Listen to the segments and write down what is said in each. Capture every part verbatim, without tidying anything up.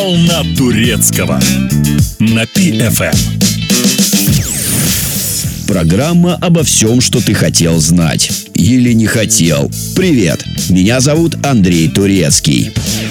Волна турецкого на Пи эф эм. Программа обо всем, что ты хотел знать. Или не хотел. Привет, меня зовут Андрей Турецкий.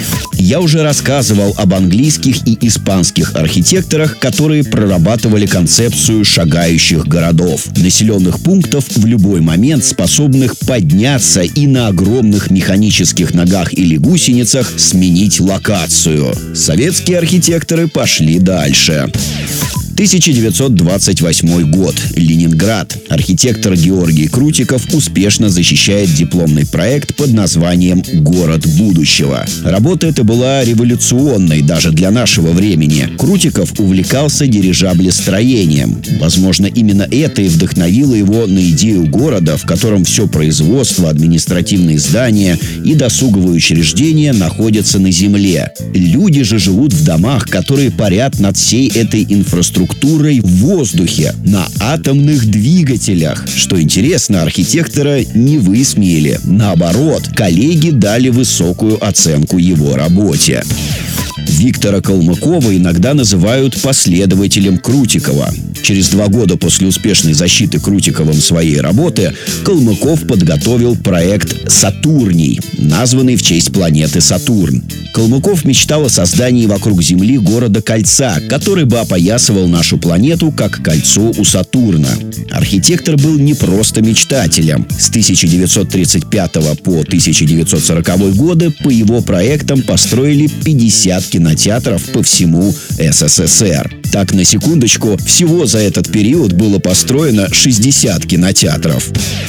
Я уже рассказывал об английских и испанских архитекторах, которые прорабатывали концепцию шагающих городов, населенных пунктов, в любой момент способных подняться и на огромных механических ногах или гусеницах сменить локацию. Советские архитекторы пошли дальше. тысяча девятьсот двадцать восьмой год. Ленинград. Архитектор Георгий Крутиков успешно защищает дипломный проект под названием «Город будущего». Работа эта была революционной даже для нашего времени. Крутиков увлекался дирижаблестроением. Возможно, именно это и вдохновило его на идею города, в котором все производство, административные здания и досуговые учреждения находятся на земле. Люди же живут в домах, которые парят над всей этой инфраструктурой структурой в воздухе, на атомных двигателях. Что интересно, архитектора не высмеяли. Наоборот, коллеги дали высокую оценку его работе. Виктора Калмыкова иногда называют последователем Крутикова. Через два года после успешной защиты Крутиковым своей работы Калмыков подготовил проект «Сатурний», названный в честь планеты Сатурн. Калмыков мечтал о создании вокруг Земли города-кольца, который бы опоясывал нашу планету, как кольцо у Сатурна. Архитектор был не просто мечтателем. С тысяча девятьсот тридцать пятого по тысяча девятьсот сороковой годы по его проектам построили пятьдесят кинотеатров по всему эс эс эс эр. Так, на секундочку, всего за этот период было построено шестьдесят кинотеатров.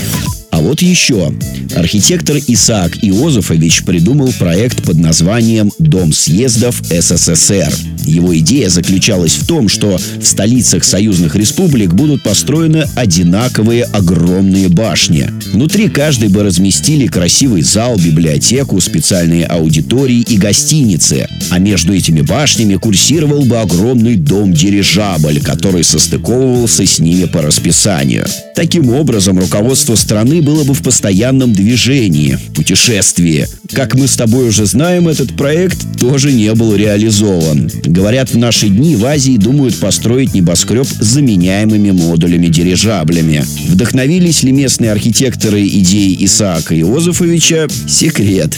А вот еще. Архитектор Исаак Иозефович придумал проект под названием «Дом съездов эс эс эс эр». Его идея заключалась в том, что в столицах союзных республик будут построены одинаковые огромные башни. Внутри каждой бы разместили красивый зал, библиотеку, специальные аудитории и гостиницы. А между этими башнями курсировал бы огромный дом-дирижабль, который состыковывался с ними по расписанию. Таким образом, руководство страны было бы в постоянном движении, путешествии. Как мы с тобой уже знаем, этот проект тоже не был реализован. Говорят, в наши дни в Азии думают построить небоскреб с заменяемыми модулями-дирижаблями. Вдохновились ли местные архитекторы идеей Исаака Иозефовича? Секрет.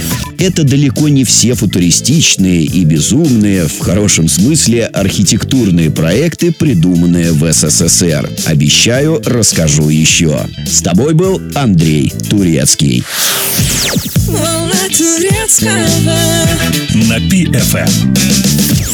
Это далеко не все футуристичные и безумные, в хорошем смысле, архитектурные проекты, придуманные в эс эс эс эр. Обещаю, расскажу еще. С тобой был Андрей Турецкий. На Пи эф эм.